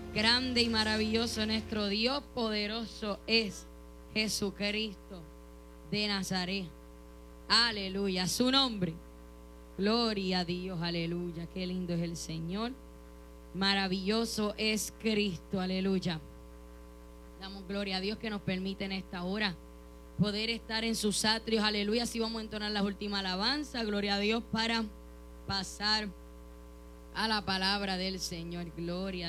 Grande y maravilloso nuestro Dios, poderoso es Jesucristo de Nazaret. Aleluya, su nombre. Gloria a Dios, aleluya. Qué lindo es el Señor. Maravilloso es Cristo, aleluya. Damos gloria a Dios que nos permite en esta hora poder estar en sus atrios, aleluya. Así vamos a entonar las últimas alabanzas, gloria a Dios, para pasar a la palabra del Señor, gloria.